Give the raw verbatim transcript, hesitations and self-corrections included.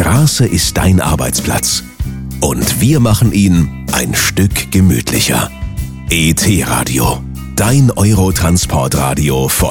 Straße ist dein Arbeitsplatz. Und wir machen ihn ein Stück gemütlicher. E T Radio, dein Eurotransportradio von